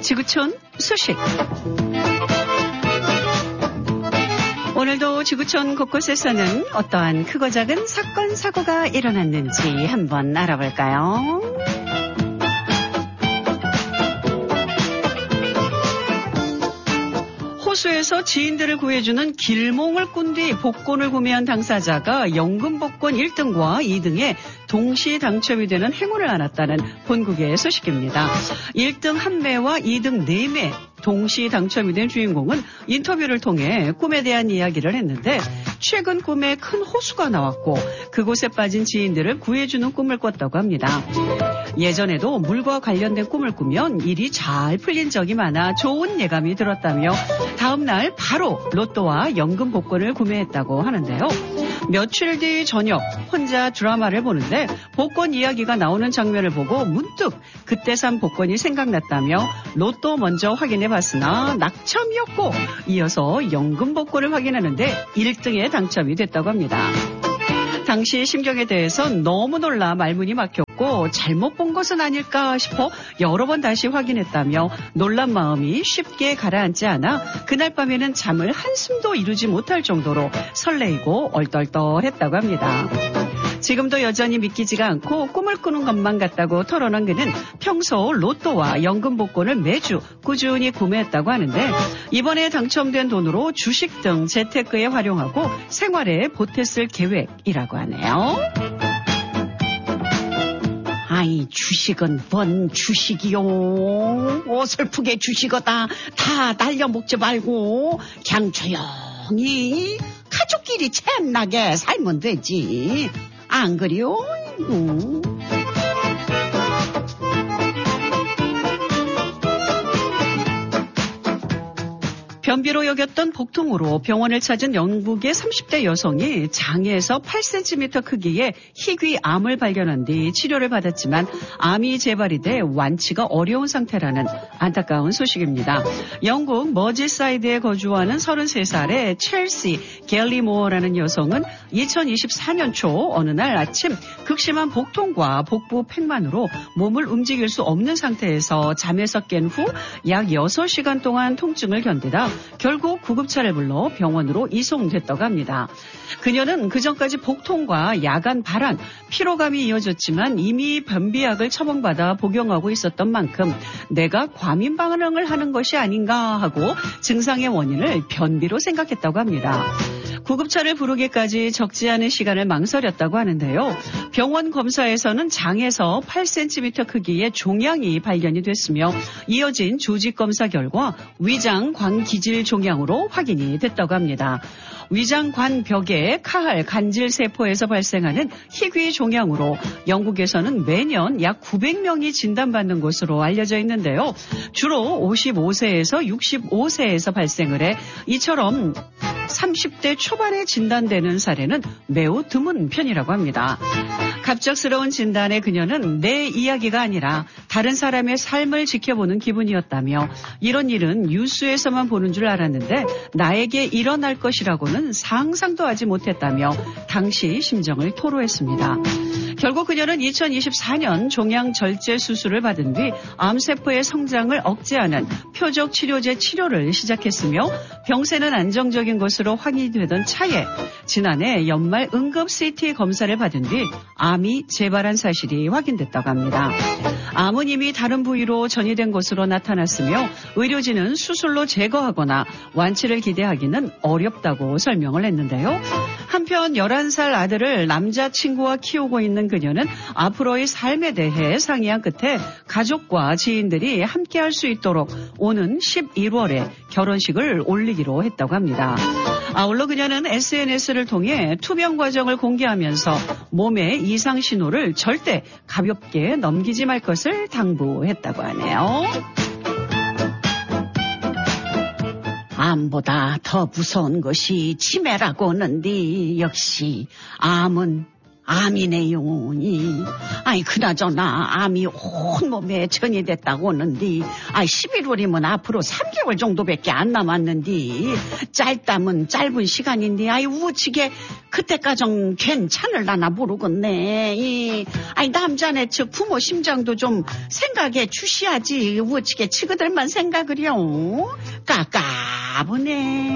지구촌 소식. 오늘도 지구촌 곳곳에서는 어떠한 크고 작은 사건, 사고가 일어났는지 한번 알아볼까요? 호수에서 지인들을 구해주는 길몽을 꾼 뒤 복권을 구매한 당사자가 연금 복권 1등과 2등에 동시 당첨이 되는 행운을 안았다는 본국의 소식입니다. 1등 1매와 2등 4매 동시 당첨이 된 주인공은 인터뷰를 통해 꿈에 대한 이야기를 했는데 최근 꿈에 큰 호수가 나왔고 그곳에 빠진 지인들을 구해주는 꿈을 꿨다고 합니다. 예전에도 물과 관련된 꿈을 꾸면 일이 잘 풀린 적이 많아 좋은 예감이 들었다며 다음 날 바로 로또와 연금 복권을 구매했다고 하는데요. 며칠 뒤 저녁 혼자 드라마를 보는데 복권 이야기가 나오는 장면을 보고 문득 그때 산 복권이 생각났다며 로또 먼저 확인해봤으나 낙첨이었고 이어서 연금 복권을 확인하는데 1등에 당첨이 됐다고 합니다. 당시 심경에 대해선 너무 놀라 말문이 막혔고 잘못 본 것은 아닐까 싶어 여러 번 다시 확인했다며 놀란 마음이 쉽게 가라앉지 않아 그날 밤에는 잠을 한숨도 이루지 못할 정도로 설레이고 얼떨떨했다고 합니다. 지금도 여전히 믿기지가 않고 꿈을 꾸는 것만 같다고 털어놓은 그는 평소 로또와 연금 복권을 매주 꾸준히 구매했다고 하는데 이번에 당첨된 돈으로 주식 등 재테크에 활용하고 생활에 보탰을 계획이라고 하네요. 아이 주식은 뭔 주식이요. 어설프게 주식어다 다 날려먹지 말고 그냥 조용히 가족끼리 잼나게 살면 되지. 안 그래요? 변비로 여겼던 복통으로 병원을 찾은 영국의 30대 여성이 장에서 8cm 크기의 희귀암을 발견한 뒤 치료를 받았지만 암이 재발이 돼 완치가 어려운 상태라는 안타까운 소식입니다. 영국 머지사이드에 거주하는 33살의 첼시 갤리모어라는 여성은 2024년 초 어느 날 아침 극심한 복통과 복부 팽만으로 몸을 움직일 수 없는 상태에서 잠에서 깬 후 약 6시간 동안 통증을 견디다 결국 구급차를 불러 병원으로 이송됐다고 합니다. 그녀는 그전까지 복통과 야간 발한, 피로감이 이어졌지만 이미 변비약을 처방받아 복용하고 있었던 만큼 내가 과민 반응을 하는 것이 아닌가 하고 증상의 원인을 변비로 생각했다고 합니다. 구급차를 부르기까지 적지 않은 시간을 망설였다고 하는데요. 병원 검사에서는 장에서 8cm 크기의 종양이 발견이 됐으며 이어진 조직 검사 결과 위장 관기질 종양으로 확인이 됐다고 합니다. 위장관 벽에 카할 간질 세포에서 발생하는 희귀 종양으로 영국에서는 매년 약 900명이 진단받는 것으로 알려져 있는데요. 주로 55세에서 65세에서 발생을 해 이처럼 30대 초반에 진단되는 사례는 매우 드문 편이라고 합니다. 갑작스러운 진단에 그녀는 내 이야기가 아니라 다른 사람의 삶을 지켜보는 기분이었다며 이런 일은 뉴스에서만 보는 줄 알았는데 나에게 일어날 것이라고는 상상도 하지 못했다며 당시 심정을 토로했습니다. 결국 그녀는 2024년 종양 절제 수술을 받은 뒤 암세포의 성장을 억제하는 표적 치료제 치료를 시작했으며 병세는 안정적인 것으로 확인되던 차에 지난해 연말 응급 CT 검사를 받은 뒤 암이 재발한 사실이 확인됐다고 합니다. 암은 이미 다른 부위로 전이된 것으로 나타났으며 의료진은 수술로 제거하거나 완치를 기대하기는 어렵다고 설명을 했는데요. 한편 11살 아들을 남자친구와 키우고 있는 그녀는 앞으로의 삶에 대해 상의한 끝에 가족과 지인들이 함께할 수 있도록 오는 11월에 결혼식을 올리기로 했다고 합니다. 아울러 그녀는 SNS를 통해 투병 과정을 공개하면서 몸의 이상 신호를 절대 가볍게 넘기지 말 것을 당부했다고 하네요. 암보다 더 무서운 것이 치매라고 하는데 역시 암은 암이네요. 아이 그나저나 암이 온몸에 전이됐다고 하는데 11월이면 앞으로 3개월 정도밖에 안 남았는데 짧다면 짧은 시간인데 우치게 그때까진 괜찮을라나 모르겠네. 남자네 저 부모 심정도 좀 생각해 주셔야지 우치게 치그들만 생각을요. 까까보네.